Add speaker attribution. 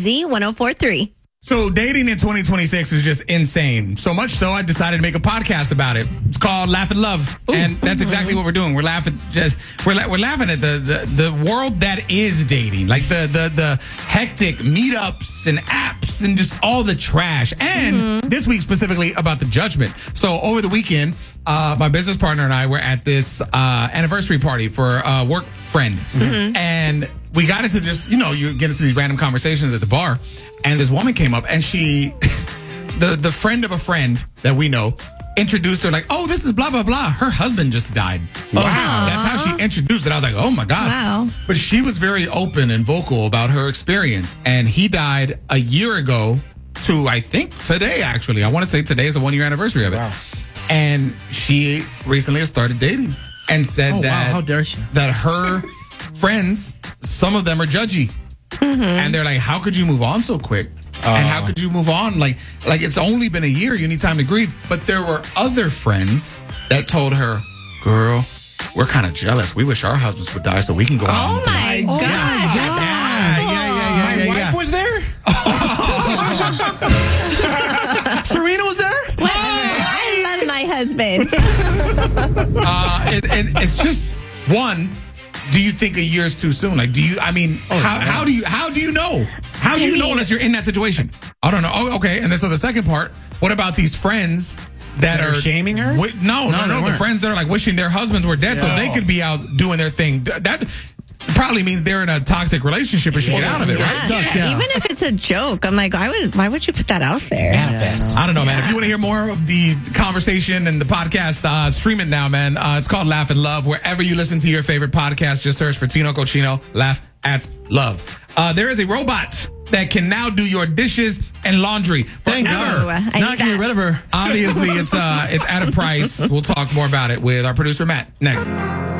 Speaker 1: Z1043.
Speaker 2: So dating in 2026 is just insane. So much so, I decided to make a podcast about it. It's called Laugh and Love, and that's exactly what we're doing. We're laughing we're laughing at the world that is dating, like the hectic meetups and apps and just all the trash. And this week specifically about the judgment. So over the weekend, my business partner and I were at this anniversary party for a work friend, and we got into just, you get into these random conversations at the bar, and this woman came up, and she, the friend of a friend that we know, introduced her like, oh, this is blah, blah, blah. Her husband just died. Wow. That's how she introduced it. I was like, oh, my God.
Speaker 1: Wow.
Speaker 2: But she was very open and vocal about her experience, and he died a year ago to, I think, today, actually. I want to say today is the 1 year anniversary of it. Wow. And she recently has started dating and said that,
Speaker 3: how dare she?
Speaker 2: That her friends, some of them are judgy. And they're like, how could you move on so quick? And how could you move on? Like it's only been a year. You need time to grieve. But there were other friends that told her, girl, we're kind of jealous. We wish our husbands would die so we can go on.
Speaker 1: Oh, my God.
Speaker 2: Yeah.
Speaker 3: My wife was there? Serena was there?
Speaker 1: I love my husband.
Speaker 2: It's just one. Do you think a year is too soon? Like, how do you know? How do you know unless you're in that situation? I don't know. Oh, okay. And then so the second part, what about these friends that are
Speaker 3: shaming her?
Speaker 2: No. The friends that are like wishing their husbands were dead so they could be out doing their thing. That probably means they're in a toxic relationship and should get out of it, right?
Speaker 1: Yeah. Even if it's a joke, I'm like, why would you put that out there?
Speaker 3: Manifest.
Speaker 2: I don't know, man. If you want to hear more of the conversation and the podcast, stream it now, man. It's called Laugh and Love. Wherever you listen to your favorite podcast, just search for Tino Cochino, Laugh at Love. There is a robot that can now do your dishes and laundry.
Speaker 3: Thank God.
Speaker 1: Not
Speaker 3: get rid of her.
Speaker 2: Obviously, it's at a price. We'll talk more about it with our producer, Matt, next.